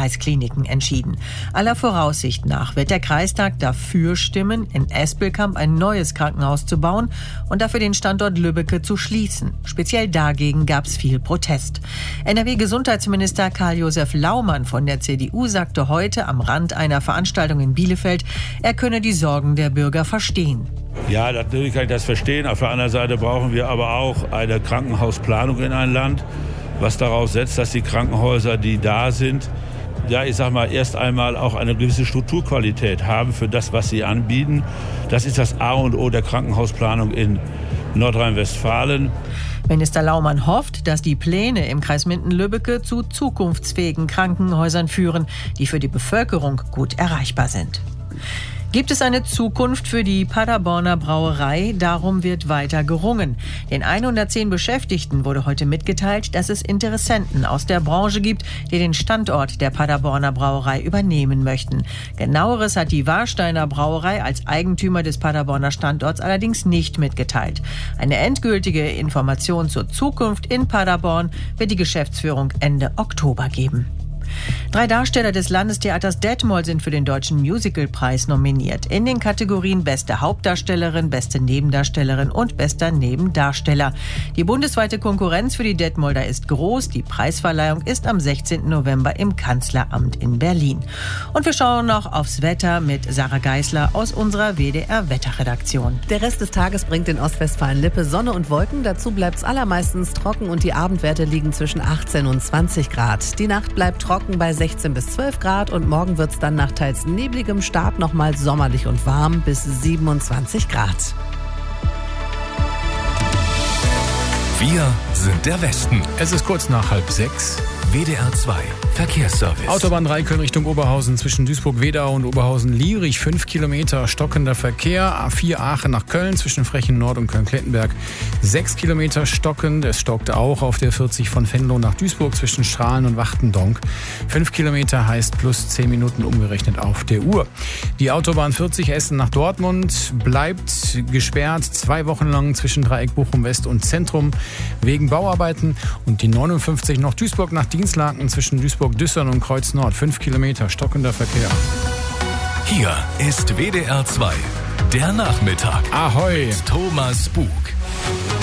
Kreiskliniken entschieden. Aller Voraussicht nach wird der Kreistag dafür stimmen, in Espelkamp ein neues Krankenhaus zu bauen und dafür den Standort Lübbecke zu schließen. Speziell dagegen gab es viel Protest. NRW-Gesundheitsminister Karl-Josef Laumann von der CDU sagte heute am Rand einer Veranstaltung in Bielefeld, er könne die Sorgen der Bürger verstehen. Ja, natürlich kann ich das verstehen. Auf der anderen Seite brauchen wir aber auch eine Krankenhausplanung in ein Land, was daraus setzt, dass die Krankenhäuser, die da sind, ja, ich sag mal, erst einmal auch eine gewisse Strukturqualität haben für das, was sie anbieten. Das ist das A und O der Krankenhausplanung in Nordrhein-Westfalen. Minister Laumann hofft, dass die Pläne im Kreis Minden-Lübbecke zu zukunftsfähigen Krankenhäusern führen, die für die Bevölkerung gut erreichbar sind. Gibt es eine Zukunft für die Paderborner Brauerei? Darum wird weiter gerungen. Den 110 Beschäftigten wurde heute mitgeteilt, dass es Interessenten aus der Branche gibt, die den Standort der Paderborner Brauerei übernehmen möchten. Genaueres hat die Warsteiner Brauerei als Eigentümer des Paderborner Standorts allerdings nicht mitgeteilt. Eine endgültige Information zur Zukunft in Paderborn wird die Geschäftsführung Ende Oktober geben. 3 Darsteller des Landestheaters Detmold sind für den Deutschen Musicalpreis nominiert. In den Kategorien Beste Hauptdarstellerin, Beste Nebendarstellerin und Bester Nebendarsteller. Die bundesweite Konkurrenz für die Detmolder ist groß. Die Preisverleihung ist am 16. November im Kanzleramt in Berlin. Und wir schauen noch aufs Wetter mit Sarah Geisler aus unserer WDR-Wetterredaktion. Der Rest des Tages bringt in Ostwestfalen-Lippe Sonne und Wolken. Dazu bleibt es allermeistens trocken und die Abendwerte liegen zwischen 18 und 20 Grad. Die Nacht bleibt trocken bei 16 bis 12 Grad und morgen wird es dann nach teils nebligem Start nochmal sommerlich und warm bis 27 Grad. Wir sind der Westen. Es ist kurz nach 5:30. WDR 2 Verkehrsservice. Autobahn 3 Köln Richtung Oberhausen zwischen Duisburg-Wedau und Oberhausen-Lierig. 5 Kilometer stockender Verkehr. A4 Aachen nach Köln zwischen Frechen Nord und Köln-Klettenberg. 6 Kilometer stockend. Es stockt auch auf der 40 von Venlo nach Duisburg zwischen Strahlen und Wachtendonk. 5 Kilometer heißt plus 10 Minuten umgerechnet auf der Uhr. Die Autobahn 40 Essen nach Dortmund bleibt gesperrt 2 Wochen lang zwischen Dreieck Bochum West und Zentrum wegen Bauarbeiten. Und die 59 noch Duisburg nach Dienstlaken zwischen Duisburg-Düssern und Kreuz Nord. 5 Kilometer stockender Verkehr. Hier ist WDR 2, der Nachmittag. Ahoi! Mit Thomas Bug.